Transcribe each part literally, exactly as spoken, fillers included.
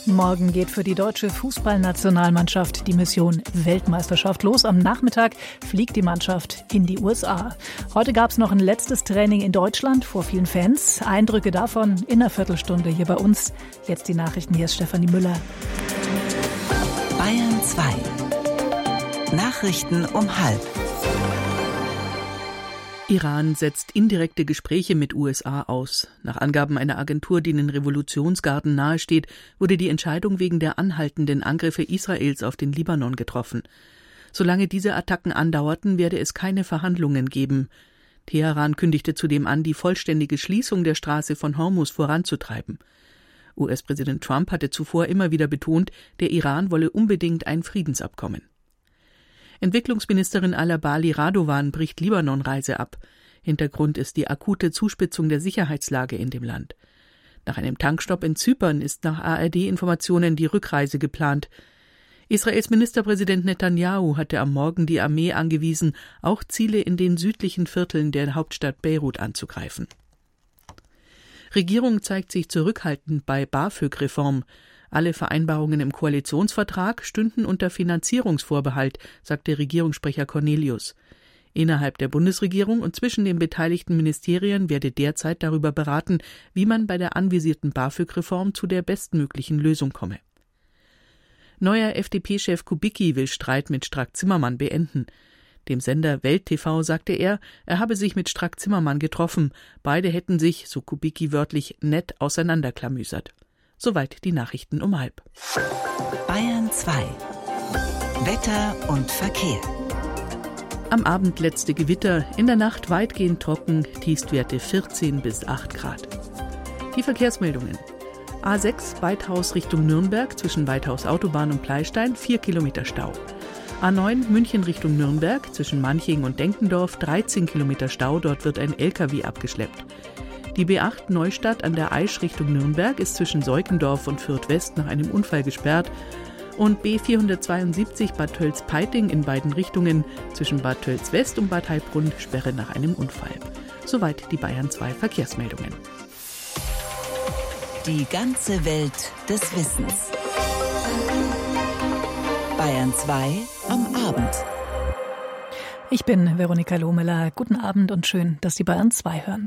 Morgen geht für die deutsche Fußballnationalmannschaft die Mission Weltmeisterschaft los. Am Nachmittag fliegt die Mannschaft in die U S A. Heute gab es noch ein letztes Training in Deutschland vor vielen Fans. Eindrücke davon in einer Viertelstunde hier bei uns. Jetzt die Nachrichten, hier ist Stefanie Müller. Bayern zwei. Nachrichten um halb. Iran setzt indirekte Gespräche mit U S A aus. Nach Angaben einer Agentur, die den Revolutionsgarden nahesteht, wurde die Entscheidung wegen der anhaltenden Angriffe Israels auf den Libanon getroffen. Solange diese Attacken andauerten, werde es keine Verhandlungen geben. Teheran kündigte zudem an, die vollständige Schließung der Straße von Hormuz voranzutreiben. U S-Präsident Trump hatte zuvor immer wieder betont, der Iran wolle unbedingt ein Friedensabkommen. Entwicklungsministerin Alabali Radovan bricht Libanon-Reise ab. Hintergrund ist die akute Zuspitzung der Sicherheitslage in dem Land. Nach einem Tankstopp in Zypern ist nach A R D-Informationen die Rückreise geplant. Israels Ministerpräsident Netanyahu hatte am Morgen die Armee angewiesen, auch Ziele in den südlichen Vierteln der Hauptstadt Beirut anzugreifen. Regierung zeigt sich zurückhaltend bei BAföG-Reform. Alle Vereinbarungen im Koalitionsvertrag stünden unter Finanzierungsvorbehalt, sagte Regierungssprecher Cornelius. Innerhalb der Bundesregierung und zwischen den beteiligten Ministerien werde derzeit darüber beraten, wie man bei der anvisierten BAföG-Reform zu der bestmöglichen Lösung komme. Neuer F D P-Chef Kubicki will Streit mit Strack-Zimmermann beenden. Dem Sender Welt T V sagte er, er habe sich mit Strack-Zimmermann getroffen. Beide hätten sich, so Kubicki wörtlich, nett auseinanderklamüsert. Soweit die Nachrichten um halb. Bayern zwei. Wetter und Verkehr. Am Abend letzte Gewitter, in der Nacht weitgehend trocken, Tiefstwerte vierzehn bis acht Grad. Die Verkehrsmeldungen. A sechs Weithaus Richtung Nürnberg zwischen Weithaus Autobahn und Pleystein, vier Kilometer Stau. A neun München Richtung Nürnberg zwischen Manching und Denkendorf, dreizehn Kilometer Stau, dort wird ein L K W abgeschleppt. Die B acht Neustadt an der Aisch Richtung Nürnberg ist zwischen Seukendorf und Fürth West nach einem Unfall gesperrt. Und B vierhundertzweiundsiebzig Bad Tölz-Peiting in beiden Richtungen zwischen Bad Tölz West und Bad Heilbrunn Sperre nach einem Unfall. Soweit die Bayern zwei Verkehrsmeldungen. Die ganze Welt des Wissens. Bayern zwei am Abend. Ich bin Veronika Lohmiller. Guten Abend und schön, dass Sie Bayern zwei hören.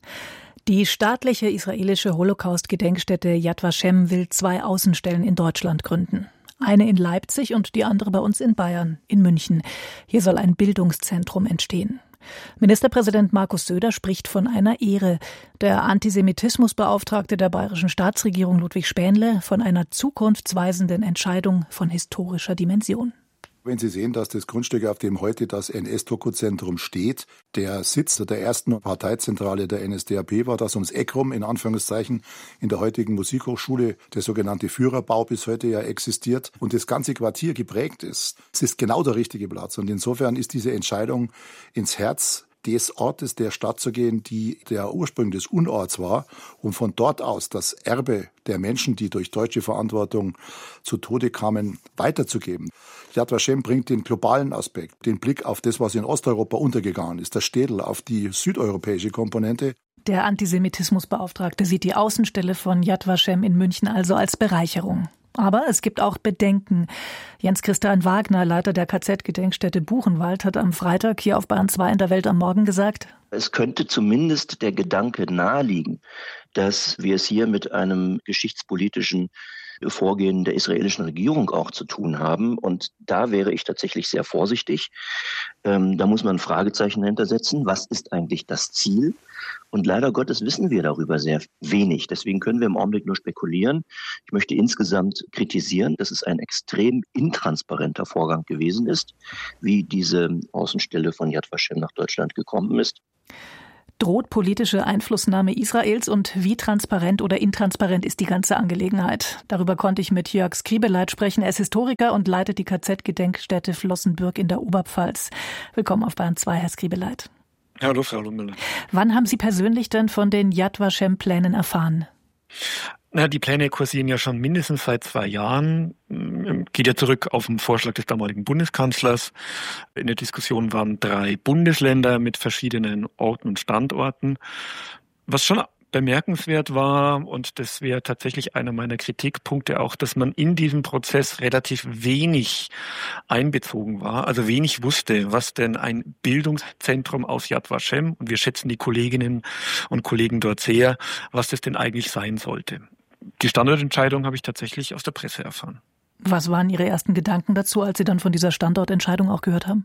Die staatliche israelische Holocaust-Gedenkstätte Yad Vashem will zwei Außenstellen in Deutschland gründen. Eine in Leipzig und die andere bei uns in Bayern, in München. Hier soll ein Bildungszentrum entstehen. Ministerpräsident Markus Söder spricht von einer Ehre. Der Antisemitismusbeauftragte der bayerischen Staatsregierung Ludwig Spähnle von einer zukunftsweisenden Entscheidung von historischer Dimension. Wenn Sie sehen, dass das Grundstück, auf dem heute das N S-Doku-Zentrum steht, der Sitz der ersten Parteizentrale der N S D A P war, das ums Eck rum, in Anführungszeichen, in der heutigen Musikhochschule, der sogenannte Führerbau bis heute ja existiert und das ganze Quartier geprägt ist. Es ist genau der richtige Platz und insofern ist diese Entscheidung ins Herz des Ortes, der Stadt zu gehen, die der Ursprung des Unorts war, um von dort aus das Erbe der Menschen, die durch deutsche Verantwortung zu Tode kamen, weiterzugeben. Yad Vashem bringt den globalen Aspekt, den Blick auf das, was in Osteuropa untergegangen ist, das Städel, auf die südeuropäische Komponente. Der Antisemitismusbeauftragte sieht die Außenstelle von Yad Vashem in München also als Bereicherung. Aber es gibt auch Bedenken. Jens-Christian Wagner, Leiter der K Z-Gedenkstätte Buchenwald, hat am Freitag hier auf Bayern zwei in der Welt am Morgen gesagt: Es könnte zumindest der Gedanke naheliegen, dass wir es hier mit einem geschichtspolitischen Vorgehen der israelischen Regierung auch zu tun haben. Und da wäre ich tatsächlich sehr vorsichtig. Ähm, da muss man ein Fragezeichen hintersetzen. Was ist eigentlich das Ziel? Und leider Gottes wissen wir darüber sehr wenig. Deswegen können wir im Augenblick nur spekulieren. Ich möchte insgesamt kritisieren, dass es ein extrem intransparenter Vorgang gewesen ist, wie diese Außenstelle von Yad Vashem nach Deutschland gekommen ist. Droht politische Einflussnahme Israels und wie transparent oder intransparent ist die ganze Angelegenheit? Darüber konnte ich mit Jörg Skribeleit sprechen. Er ist Historiker und leitet die K Z-Gedenkstätte Flossenbürg in der Oberpfalz. Willkommen auf Bayern zwei, Herr Skribeleit. Hallo, Frau Lohmiller. Wann haben Sie persönlich denn von den Yad Vashem-Plänen erfahren? Na, die Pläne kursieren ja schon mindestens seit zwei Jahren. Geht ja zurück auf den Vorschlag des damaligen Bundeskanzlers. In der Diskussion waren drei Bundesländer mit verschiedenen Orten und Standorten. Was schon bemerkenswert war, und das wäre tatsächlich einer meiner Kritikpunkte auch, dass man in diesem Prozess relativ wenig einbezogen war, also wenig wusste, was denn ein Bildungszentrum aus Yad Vashem, und wir schätzen die Kolleginnen und Kollegen dort sehr, was das denn eigentlich sein sollte. Die Standortentscheidung habe ich tatsächlich aus der Presse erfahren. Was waren Ihre ersten Gedanken dazu, als Sie dann von dieser Standortentscheidung auch gehört haben?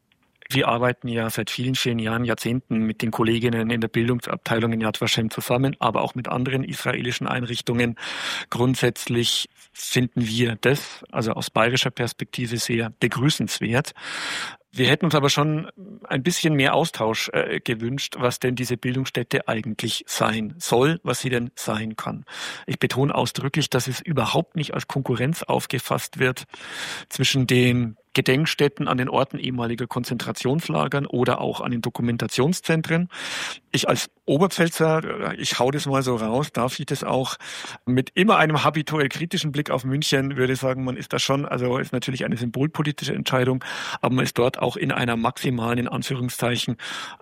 Wir arbeiten ja seit vielen, vielen Jahren, Jahrzehnten mit den Kolleginnen in der Bildungsabteilung in Yad Vashem zusammen, aber auch mit anderen israelischen Einrichtungen. Grundsätzlich finden wir das, also aus bayerischer Perspektive, sehr begrüßenswert. Wir hätten uns aber schon ein bisschen mehr Austausch äh, gewünscht, was denn diese Bildungsstätte eigentlich sein soll, was sie denn sein kann. Ich betone ausdrücklich, dass es überhaupt nicht als Konkurrenz aufgefasst wird zwischen den Gedenkstätten an den Orten ehemaliger Konzentrationslagern oder auch an den Dokumentationszentren. Ich als Oberpfälzer, ich hau das mal so raus, darf ich das auch, mit immer einem habituell kritischen Blick auf München würde sagen, man ist da schon, also ist natürlich eine symbolpolitische Entscheidung, aber man ist dort auch in einer maximalen, in Anführungszeichen,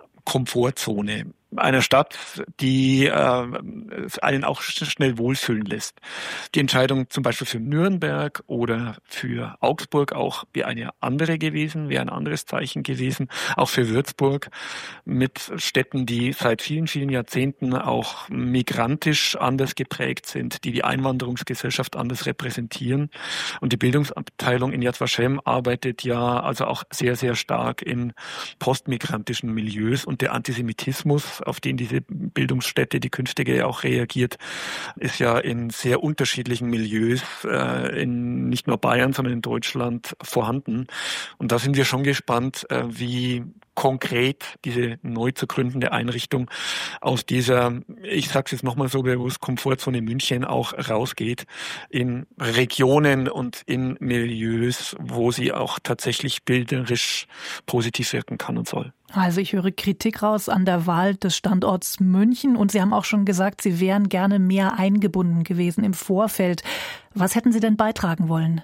Komfortzone einer Stadt, die äh, einen auch schnell wohlfühlen lässt. Die Entscheidung zum Beispiel für Nürnberg oder für Augsburg auch wäre eine andere gewesen, wäre ein anderes Zeichen gewesen. Auch für Würzburg mit Städten, die seit vielen, vielen Jahrzehnten auch migrantisch anders geprägt sind, die die Einwanderungsgesellschaft anders repräsentieren. Und die Bildungsabteilung in Yad Vashem arbeitet ja also auch sehr, sehr stark in postmigrantischen Milieus, und der Antisemitismus, auf den diese Bildungsstätte, die künftige, ja auch reagiert, ist ja in sehr unterschiedlichen Milieus, äh, in nicht nur Bayern, sondern in Deutschland vorhanden. Und da sind wir schon gespannt, äh, wie konkret diese neu zu gründende Einrichtung aus dieser, ich sage es jetzt nochmal so bewusst, Komfortzone München auch rausgeht in Regionen und in Milieus, wo sie auch tatsächlich bilderisch positiv wirken kann und soll. Also ich höre Kritik raus an der Wahl des Standorts München, und Sie haben auch schon gesagt, Sie wären gerne mehr eingebunden gewesen im Vorfeld. Was hätten Sie denn beitragen wollen?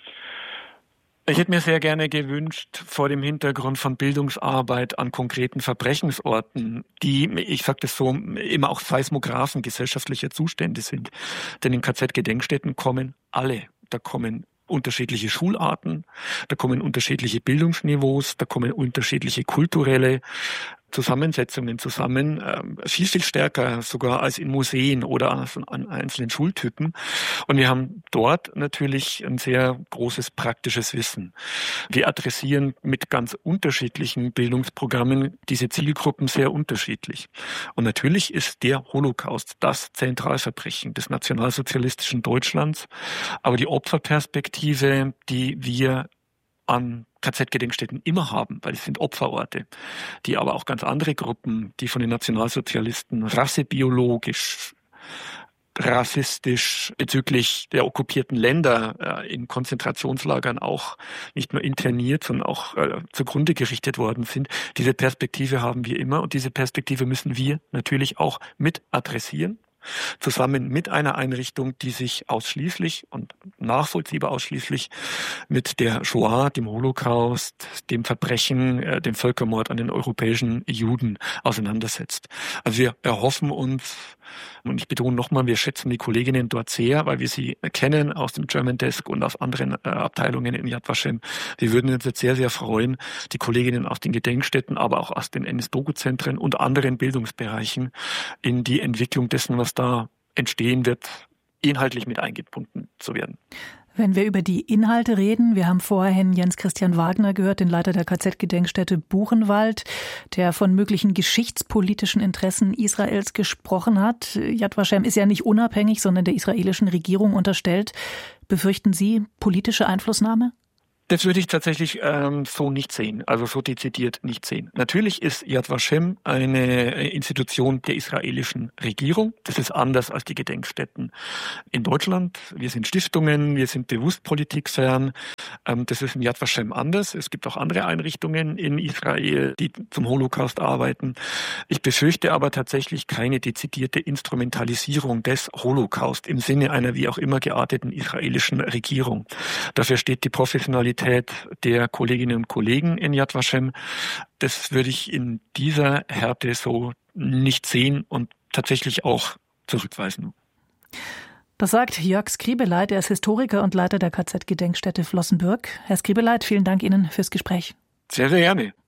Ich hätte mir sehr gerne gewünscht, vor dem Hintergrund von Bildungsarbeit an konkreten Verbrechensorten, die, ich sage das so, immer auch Seismographen gesellschaftlicher Zustände sind. Denn in K Z-Gedenkstätten kommen alle. Da kommen unterschiedliche Schularten, da kommen unterschiedliche Bildungsniveaus, da kommen unterschiedliche kulturelle Zusammensetzungen zusammen, viel, viel stärker sogar als in Museen oder an einzelnen Schultypen. Und wir haben dort natürlich ein sehr großes praktisches Wissen. Wir adressieren mit ganz unterschiedlichen Bildungsprogrammen diese Zielgruppen sehr unterschiedlich. Und natürlich ist der Holocaust das Zentralverbrechen des nationalsozialistischen Deutschlands. Aber die Opferperspektive, die wir an K Z-Gedenkstätten immer haben, weil es sind Opferorte, die aber auch ganz andere Gruppen, die von den Nationalsozialisten rassebiologisch, rassistisch bezüglich der okkupierten Länder äh, in Konzentrationslagern auch nicht nur interniert, sondern auch äh, zugrunde gerichtet worden sind. Diese Perspektive haben wir immer, und diese Perspektive müssen wir natürlich auch mit adressieren. Zusammen mit einer Einrichtung, die sich ausschließlich und nachvollziehbar ausschließlich mit der Shoah, dem Holocaust, dem Verbrechen, äh, dem Völkermord an den europäischen Juden auseinandersetzt. Also wir erhoffen uns, und ich betone nochmal, wir schätzen die Kolleginnen dort sehr, weil wir sie kennen aus dem German Desk und aus anderen äh, Abteilungen in Yad Vashem. Wir würden uns jetzt sehr, sehr freuen, die Kolleginnen aus den Gedenkstätten, aber auch aus den N S-Doku-Zentren und anderen Bildungsbereichen in die Entwicklung dessen, was da entstehen wird, inhaltlich mit eingebunden zu werden. Wenn wir über die Inhalte reden, wir haben vorhin Jens Christian Wagner gehört, den Leiter der K Z-Gedenkstätte Buchenwald, der von möglichen geschichtspolitischen Interessen Israels gesprochen hat. Yad Vashem ist ja nicht unabhängig, sondern der israelischen Regierung unterstellt. Befürchten Sie politische Einflussnahme? Das würde ich tatsächlich ähm, so nicht sehen, also so dezidiert nicht sehen. Natürlich ist Yad Vashem eine Institution der israelischen Regierung. Das ist anders als die Gedenkstätten in Deutschland. Wir sind Stiftungen, wir sind bewusst politikfern. Ähm, das ist in Yad Vashem anders. Es gibt auch andere Einrichtungen in Israel, die zum Holocaust arbeiten. Ich befürchte aber tatsächlich keine dezidierte Instrumentalisierung des Holocaust im Sinne einer wie auch immer gearteten israelischen Regierung. Dafür steht die Professionalität der Kolleginnen und Kollegen in Yad Vashem. Das würde ich in dieser Härte so nicht sehen und tatsächlich auch zurückweisen. Das sagt Jörg Skribeleit, er ist Historiker und Leiter der K Z-Gedenkstätte Flossenbürg. Herr Skribeleit, vielen Dank Ihnen fürs Gespräch. Sehr, sehr gerne.